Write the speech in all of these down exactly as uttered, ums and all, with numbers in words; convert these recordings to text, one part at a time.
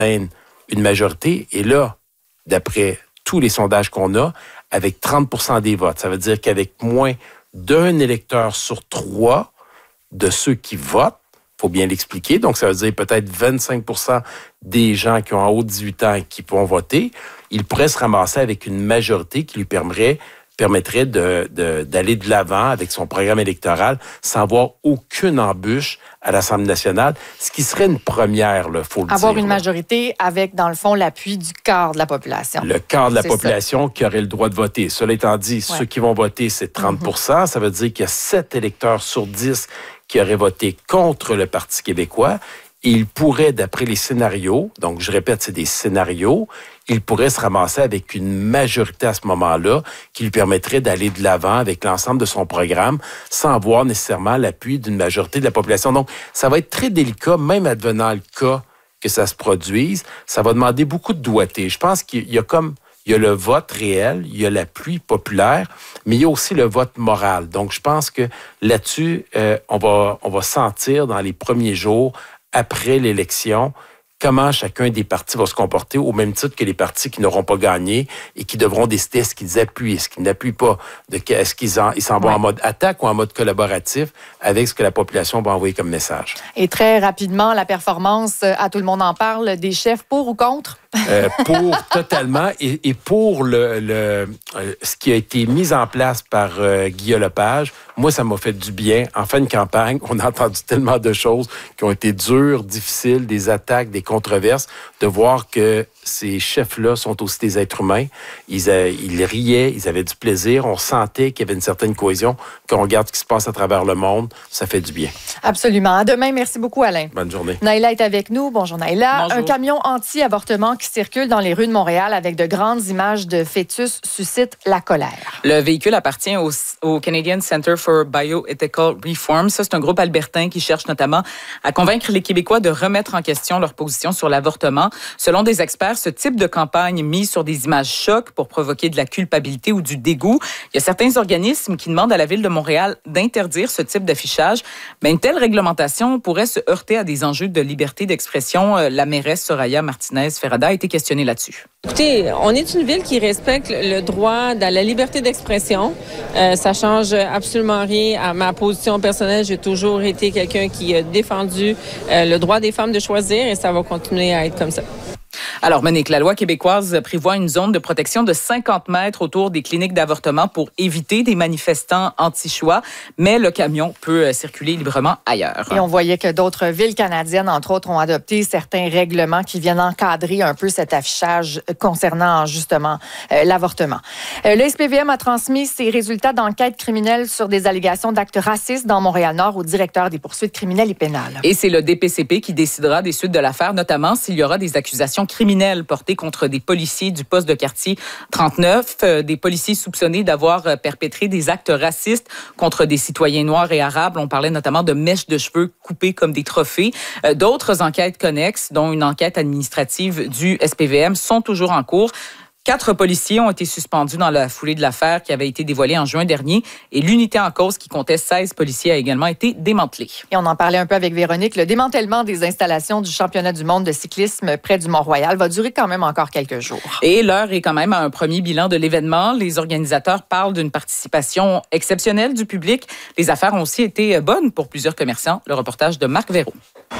une majorité. Et là, d'après tous les sondages qu'on a, avec trente pour cent des votes, ça veut dire qu'avec moins d'un électeur sur trois de ceux qui votent, il faut bien l'expliquer, donc ça veut dire peut-être vingt-cinq pour cent des gens qui ont en haut de dix-huit ans qui pourront voter, il pourrait se ramasser avec une majorité qui lui permettrait permettrait de, de, d'aller de l'avant avec son programme électoral sans avoir aucune embûche à l'Assemblée nationale, ce qui serait une première, il faut le dire. Avoir une là. majorité avec, dans le fond, l'appui du quart de la population. Le quart de la c'est population ça. qui aurait le droit de voter. Cela étant dit, ouais. ceux qui vont voter, c'est trente pour cent. Mm-hmm. Ça veut dire qu'il y a sept électeurs sur dix qui auraient voté contre le Parti québécois. Et il pourrait, d'après les scénarios, donc je répète, c'est des scénarios, il pourrait se ramasser avec une majorité à ce moment-là qui lui permettrait d'aller de l'avant avec l'ensemble de son programme sans avoir nécessairement l'appui d'une majorité de la population. Donc, ça va être très délicat, même advenant le cas que ça se produise. Ça va demander beaucoup de doigté. Je pense qu'il y a comme... Il y a le vote réel, il y a l'appui populaire, mais il y a aussi le vote moral. Donc, je pense que là-dessus, euh, on va, on va sentir dans les premiers jours après l'élection comment chacun des partis va se comporter au même titre que les partis qui n'auront pas gagné et qui devront décider est-ce qu'ils appuient, est-ce qu'ils n'appuient pas, de, est-ce qu'ils en, ils s'en vont ouais. en mode attaque ou en mode collaboratif avec ce que la population va envoyer comme message. Et très rapidement, la performance, à tout le monde en parle, des chefs pour ou contre? Euh, pour totalement et, et pour le, le euh, ce qui a été mis en place par euh, Guillaume Lepage, moi ça m'a fait du bien. En fin de campagne, on a entendu tellement de choses qui ont été dures, difficiles, des attaques, des controverses, de voir que ces chefs-là sont aussi des êtres humains. Ils, euh, ils riaient, ils avaient du plaisir. On sentait qu'il y avait une certaine cohésion. Quand on regarde ce qui se passe à travers le monde, ça fait du bien. Absolument. À demain. Merci beaucoup, Alain. Bonne journée. Naïla est avec nous. Bonjour, Naïla. Bonjour. Un camion anti-avortement qui circule dans les rues de Montréal avec de grandes images de fœtus suscite la colère. Le véhicule appartient au, au Canadian Centre for Bioethical Reform. Ça, c'est un groupe albertain qui cherche notamment à convaincre les Québécois de remettre en question leur position sur l'avortement. Selon des experts, ce type de campagne mise sur des images chocs pour provoquer de la culpabilité ou du dégoût. Il y a certains organismes qui demandent à la Ville de Montréal d'interdire ce type d'affichage. Mais une telle réglementation pourrait se heurter à des enjeux de liberté d'expression. La mairesse Soraya Martinez-Ferrada a été questionnée là-dessus. Écoutez, on est une ville qui respecte le droit à la liberté d'expression. Euh, ça change absolument rien à ma position personnelle. J'ai toujours été quelqu'un qui a défendu euh, le droit des femmes de choisir et ça va continuer à être comme ça. Alors, Monique, la loi québécoise prévoit une zone de protection de cinquante mètres autour des cliniques d'avortement pour éviter des manifestants anti-choix, mais le camion peut circuler librement ailleurs. Et on voyait que d'autres villes canadiennes, entre autres, ont adopté certains règlements qui viennent encadrer un peu cet affichage concernant justement euh, l'avortement. Euh, le S P V M a transmis ses résultats d'enquête criminelle sur des allégations d'actes racistes dans Montréal-Nord au directeur des poursuites criminelles et pénales. Et c'est le D P C P qui décidera des suites de l'affaire, notamment s'il y aura des accusations criminelles portées contre des policiers du poste de quartier trente-neuf, euh, des policiers soupçonnés d'avoir euh, perpétré des actes racistes contre des citoyens noirs et arabes. On parlait notamment de mèches de cheveux coupées comme des trophées. Euh, d'autres enquêtes connexes, dont une enquête administrative du S P V M, sont toujours en cours. Quatre policiers ont été suspendus dans la foulée de l'affaire qui avait été dévoilée en juin dernier et l'unité en cause qui comptait seize policiers a également été démantelée. Et on en parlait un peu avec Véronique. Le démantèlement des installations du championnat du monde de cyclisme près du Mont-Royal va durer quand même encore quelques jours. Et l'heure est quand même à un premier bilan de l'événement. Les organisateurs parlent d'une participation exceptionnelle du public. Les affaires ont aussi été bonnes pour plusieurs commerçants. Le reportage de Marc Véraud.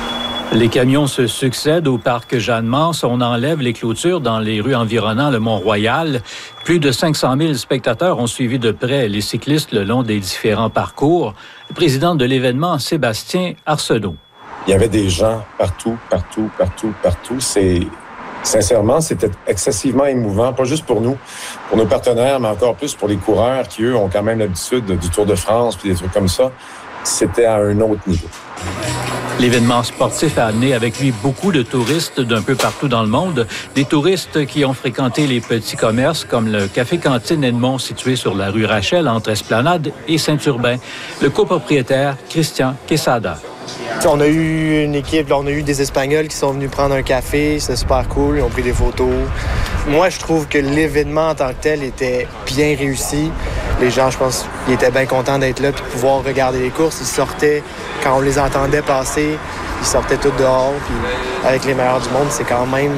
Les camions se succèdent au parc Jeanne-Mance. On enlève les clôtures dans les rues environnant le Mont-Royal. Plus de cinq cent mille spectateurs ont suivi de près les cyclistes le long des différents parcours. Le président de l'événement, Sébastien Arsenault. Il y avait des gens partout, partout, partout, partout. C'est... Sincèrement, c'était excessivement émouvant, pas juste pour nous, pour nos partenaires, mais encore plus pour les coureurs qui, eux, ont quand même l'habitude du Tour de France puis des trucs comme ça. C'était à un autre niveau. L'événement sportif a amené avec lui beaucoup de touristes d'un peu partout dans le monde. Des touristes qui ont fréquenté les petits commerces comme le Café-Cantine Edmond situé sur la rue Rachel entre Esplanade et Saint-Urbain. Le copropriétaire Christian Quesada. On a eu une équipe, là, on a eu des Espagnols qui sont venus prendre un café, c'était super cool, ils ont pris des photos. Moi, je trouve que l'événement en tant que tel était bien réussi. Les gens, je pense, ils étaient bien contents d'être là et de pouvoir regarder les courses. Ils sortaient, quand on les entendait passer, ils sortaient tous dehors. Puis avec les meilleurs du monde, c'est quand même